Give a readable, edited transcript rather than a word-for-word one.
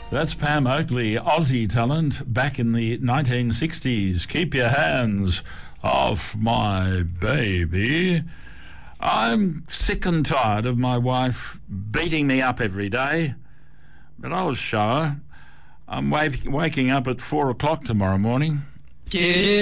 That's Pam Oakley, Aussie talent back in the 1960s. Keep your hands off my baby. I'm sick and tired of my wife beating me up every day, but I'll show her. I'm waking up at 4 o'clock tomorrow morning.